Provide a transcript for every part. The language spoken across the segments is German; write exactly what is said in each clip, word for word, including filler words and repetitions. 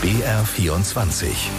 B R vierundzwanzig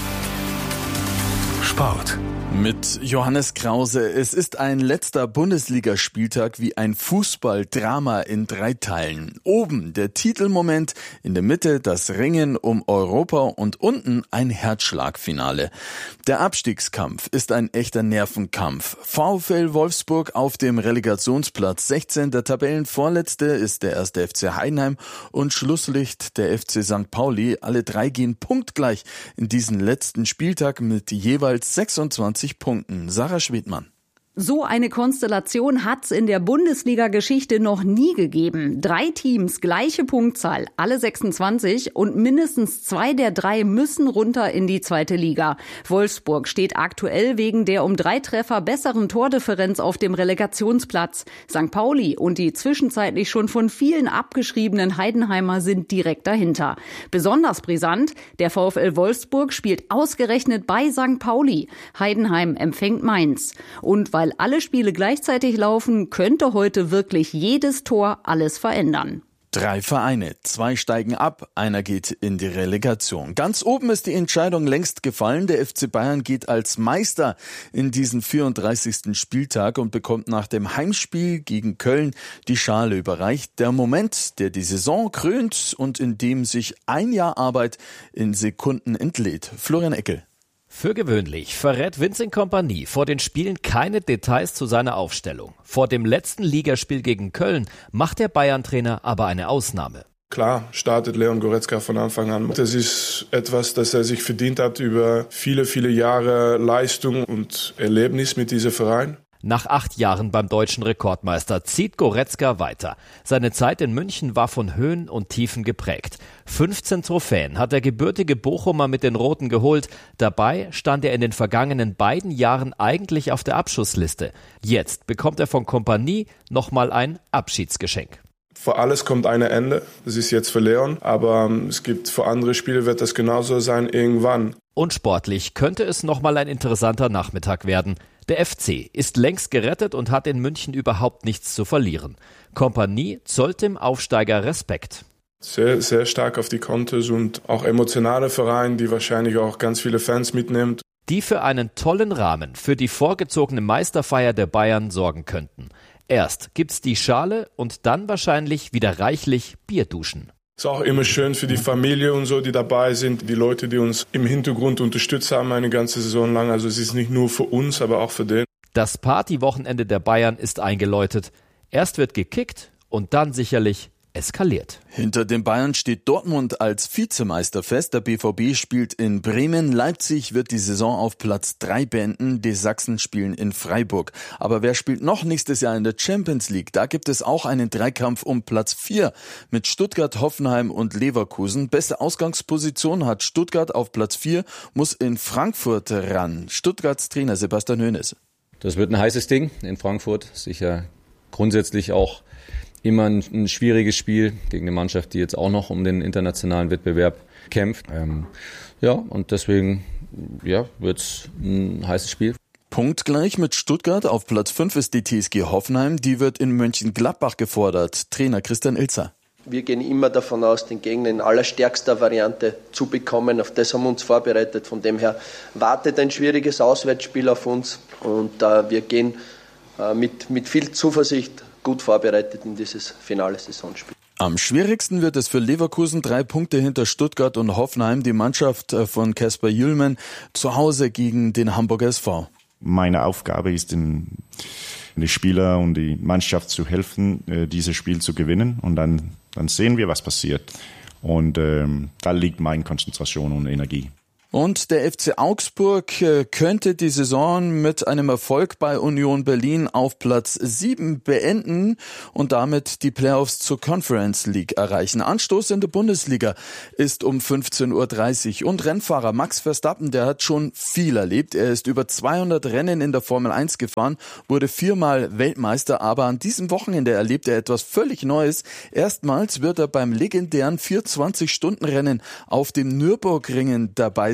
Sport. Mit Johannes Krause. Es ist ein letzter Bundesligaspieltag wie ein Fußballdrama in drei Teilen. Oben der Titelmoment, in der Mitte das Ringen um Europa und unten ein Herzschlagfinale. Der Abstiegskampf ist ein echter Nervenkampf. VfL Wolfsburg auf dem Relegationsplatz sechzehn. Der Tabellenvorletzte ist der erste F C Heidenheim und Schlusslicht der F C Sankt Pauli. Alle drei gehen punktgleich in diesen letzten Spieltag mit jeweils sechsundzwanzig Punkten. Sarah Schwedmann. So eine Konstellation hat's in der Bundesliga-Geschichte noch nie gegeben. Drei Teams, gleiche Punktzahl, alle sechsundzwanzig und mindestens zwei der drei müssen runter in die zweite Liga. Wolfsburg steht aktuell wegen der um drei Treffer besseren Tordifferenz auf dem Relegationsplatz. Sankt Pauli und die zwischenzeitlich schon von vielen abgeschriebenen Heidenheimer sind direkt dahinter. Besonders brisant, der VfL Wolfsburg spielt ausgerechnet bei Sankt Pauli. Heidenheim empfängt Mainz. Und weil alle Spiele gleichzeitig laufen, könnte heute wirklich jedes Tor alles verändern. Drei Vereine, zwei steigen ab, einer geht in die Relegation. Ganz oben ist die Entscheidung längst gefallen. Der F C Bayern geht als Meister in diesen vierunddreißigsten Spieltag und bekommt nach dem Heimspiel gegen Köln die Schale überreicht. Der Moment, der die Saison krönt und in dem sich ein Jahr Arbeit in Sekunden entlädt. Florian Eckel. Für gewöhnlich verrät Vincent Kompany vor den Spielen keine Details zu seiner Aufstellung. Vor dem letzten Ligaspiel gegen Köln macht der Bayern-Trainer aber eine Ausnahme. Klar startet Leon Goretzka von Anfang an. Das ist etwas, das er sich verdient hat über viele, viele Jahre Leistung und Erlebnis mit diesem Verein. Nach acht Jahren beim deutschen Rekordmeister zieht Goretzka weiter. Seine Zeit in München war von Höhen und Tiefen geprägt. fünfzehn Trophäen hat der gebürtige Bochumer mit den Roten geholt. Dabei stand er in den vergangenen beiden Jahren eigentlich auf der Abschussliste. Jetzt bekommt er von Kompany nochmal ein Abschiedsgeschenk. Vor alles kommt ein Ende. Das ist jetzt für Leon, aber es gibt für andere Spiele wird das genauso sein irgendwann. Und sportlich könnte es nochmal ein interessanter Nachmittag werden. Der F C ist längst gerettet und hat in München überhaupt nichts zu verlieren. Kompany zollt dem Aufsteiger Respekt. Sehr, sehr stark auf die Kontos und auch emotionale Verein, die wahrscheinlich auch ganz viele Fans mitnimmt. Die für einen tollen Rahmen für die vorgezogene Meisterfeier der Bayern sorgen könnten. Erst gibt's die Schale und dann wahrscheinlich wieder reichlich Bierduschen. Es ist auch immer schön für die Familie und so, die dabei sind, die Leute, die uns im Hintergrund unterstützt haben eine ganze Saison lang. Also es ist nicht nur für uns, aber auch für den. Das Partywochenende der Bayern ist eingeläutet. Erst wird gekickt und dann sicherlich eskaliert. Hinter den Bayern steht Dortmund als Vizemeister fest. Der B V B spielt in Bremen. Leipzig wird die Saison auf Platz drei beenden. Die Sachsen spielen in Freiburg. Aber wer spielt noch nächstes Jahr in der Champions League? Da gibt es auch einen Dreikampf um Platz vier mit Stuttgart, Hoffenheim und Leverkusen. Beste Ausgangsposition hat Stuttgart auf Platz vier, muss in Frankfurt ran. Stuttgarts Trainer Sebastian Hoeneß. Das wird ein heißes Ding in Frankfurt. Sicher grundsätzlich auch immer ein, ein schwieriges Spiel gegen eine Mannschaft, die jetzt auch noch um den internationalen Wettbewerb kämpft. Ähm, ja, und deswegen ja, wird's ein heißes Spiel. Punktgleich mit Stuttgart. Auf Platz fünf ist die T S G Hoffenheim. Die wird in Mönchengladbach gefordert. Trainer Christian Ilzer. Wir gehen immer davon aus, den Gegner in allerstärkster Variante zu bekommen. Auf das haben wir uns vorbereitet. Von dem her wartet ein schwieriges Auswärtsspiel auf uns. Und äh, wir gehen äh, mit, mit viel Zuversicht gut vorbereitet in dieses finale Saisonspiel. Am schwierigsten wird es für Leverkusen, drei Punkte hinter Stuttgart und Hoffenheim, die Mannschaft von Kasper Jühlmann zu Hause gegen den Hamburger S V. Meine Aufgabe ist, den, den Spieler und die Mannschaft zu helfen, dieses Spiel zu gewinnen und dann, dann sehen wir, was passiert. Und ähm, da liegt meine Konzentration und Energie. Und der F C Augsburg könnte die Saison mit einem Erfolg bei Union Berlin auf Platz sieben beenden und damit die Playoffs zur Conference League erreichen. Anstoß in der Bundesliga ist um fünfzehn Uhr dreißig und Rennfahrer Max Verstappen, der hat schon viel erlebt. Er ist über zweihundert Rennen in der Formel eins gefahren, wurde viermal Weltmeister, aber an diesem Wochenende erlebt er etwas völlig Neues. Erstmals wird er beim legendären vierundzwanzig Stunden Rennen auf dem Nürburgringen dabei sein.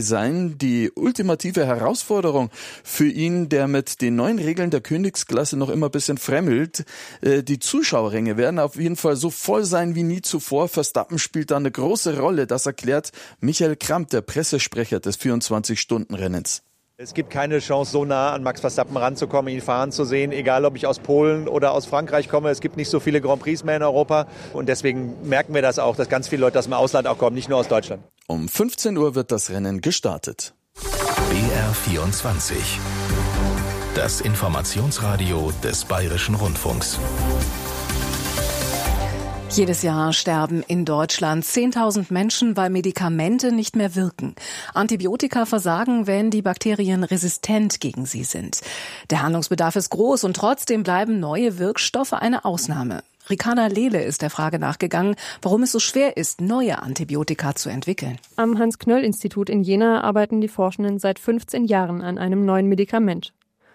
sein. Die ultimative Herausforderung für ihn, der mit den neuen Regeln der Königsklasse noch immer ein bisschen fremmelt. Die Zuschauerränge werden auf jeden Fall so voll sein wie nie zuvor. Verstappen spielt da eine große Rolle. Das erklärt Michael Kramp, der Pressesprecher des vierundzwanzig-Stunden-Rennens. Es gibt keine Chance, so nah an Max Verstappen ranzukommen, ihn fahren zu sehen, egal ob ich aus Polen oder aus Frankreich komme. Es gibt nicht so viele Grand Prix mehr in Europa und deswegen merken wir das auch, dass ganz viele Leute aus dem Ausland auch kommen, nicht nur aus Deutschland. Um fünfzehn Uhr wird das Rennen gestartet. B R vierundzwanzig, das Informationsradio des Bayerischen Rundfunks. Jedes Jahr sterben in Deutschland zehntausend Menschen, weil Medikamente nicht mehr wirken. Antibiotika versagen, wenn die Bakterien resistent gegen sie sind. Der Handlungsbedarf ist groß und trotzdem bleiben neue Wirkstoffe eine Ausnahme. Ricarda Lehle ist der Frage nachgegangen, warum es so schwer ist, neue Antibiotika zu entwickeln. Am Hans-Knöll-Institut in Jena arbeiten die Forschenden seit fünfzehn Jahren an einem neuen Medikament.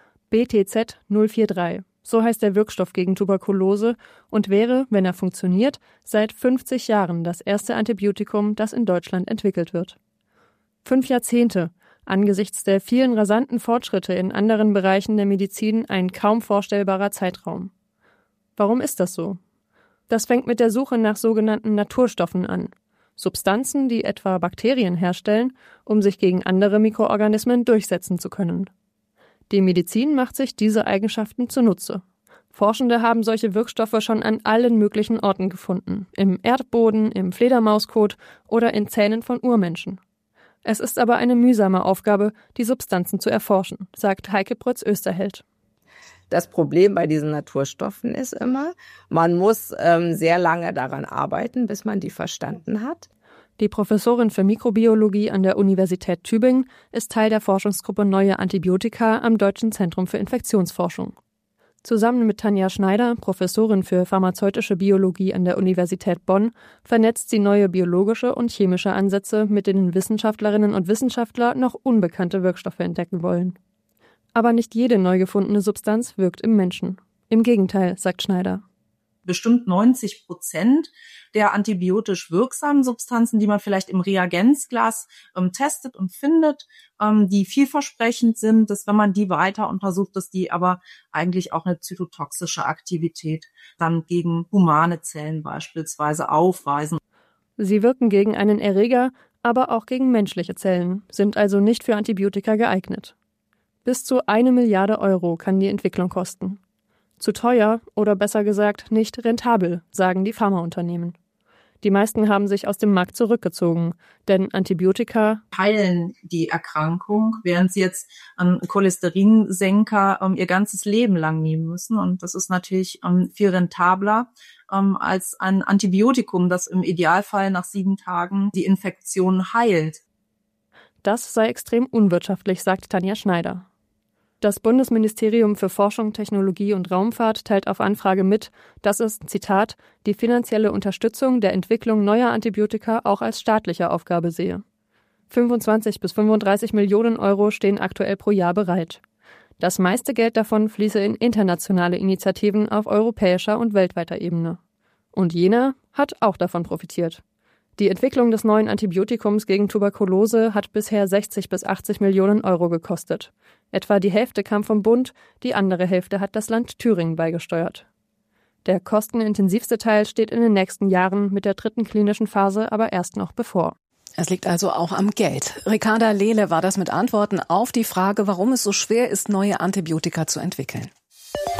B T Z null vier drei. So heißt der Wirkstoff gegen Tuberkulose und wäre, wenn er funktioniert, seit fünfzig Jahren das erste Antibiotikum, das in Deutschland entwickelt wird. Fünf Jahrzehnte, angesichts der vielen rasanten Fortschritte in anderen Bereichen der Medizin ein kaum vorstellbarer Zeitraum. Warum ist das so? Das fängt mit der Suche nach sogenannten Naturstoffen an. Substanzen, die etwa Bakterien herstellen, um sich gegen andere Mikroorganismen durchsetzen zu können. Die Medizin macht sich diese Eigenschaften zunutze. Forschende haben solche Wirkstoffe schon an allen möglichen Orten gefunden. Im Erdboden, im Fledermauskot oder in Zähnen von Urmenschen. Es ist aber eine mühsame Aufgabe, die Substanzen zu erforschen, sagt Heike Prötz-Österheld. Das Problem bei diesen Naturstoffen ist immer, man muss ähm, sehr lange daran arbeiten, bis man die verstanden hat. Die Professorin für Mikrobiologie an der Universität Tübingen ist Teil der Forschungsgruppe Neue Antibiotika am Deutschen Zentrum für Infektionsforschung. Zusammen mit Tanja Schneider, Professorin für pharmazeutische Biologie an der Universität Bonn, vernetzt sie neue biologische und chemische Ansätze, mit denen Wissenschaftlerinnen und Wissenschaftler noch unbekannte Wirkstoffe entdecken wollen. Aber nicht jede neu gefundene Substanz wirkt im Menschen. Im Gegenteil, sagt Schneider. Bestimmt neunzig Prozent der antibiotisch wirksamen Substanzen, die man vielleicht im Reagenzglas ähm, testet und findet, ähm, die vielversprechend sind, dass wenn man die weiter untersucht, dass die aber eigentlich auch eine zytotoxische Aktivität dann gegen humane Zellen beispielsweise aufweisen. Sie wirken gegen einen Erreger, aber auch gegen menschliche Zellen, sind also nicht für Antibiotika geeignet. Bis zu eine Milliarde Euro kann die Entwicklung kosten. Zu teuer oder besser gesagt nicht rentabel, sagen die Pharmaunternehmen. Die meisten haben sich aus dem Markt zurückgezogen, denn Antibiotika heilen die Erkrankung, während sie jetzt einen Cholesterinsenker ähm, ihr ganzes Leben lang nehmen müssen. Und das ist natürlich ähm, viel rentabler ähm, als ein Antibiotikum, das im Idealfall nach sieben Tagen die Infektion heilt. Das sei extrem unwirtschaftlich, sagt Tanja Schneider. Das Bundesministerium für Forschung, Technologie und Raumfahrt teilt auf Anfrage mit, dass es, Zitat, die finanzielle Unterstützung der Entwicklung neuer Antibiotika auch als staatliche Aufgabe sehe. fünfundzwanzig bis fünfunddreißig Millionen Euro stehen aktuell pro Jahr bereit. Das meiste Geld davon fließe in internationale Initiativen auf europäischer und weltweiter Ebene. Und Jena hat auch davon profitiert. Die Entwicklung des neuen Antibiotikums gegen Tuberkulose hat bisher sechzig bis achtzig Millionen Euro gekostet. Etwa die Hälfte kam vom Bund, die andere Hälfte hat das Land Thüringen beigesteuert. Der kostenintensivste Teil steht in den nächsten Jahren mit der dritten klinischen Phase aber erst noch bevor. Es liegt also auch am Geld. Ricarda Lehle war das mit Antworten auf die Frage, warum es so schwer ist, neue Antibiotika zu entwickeln.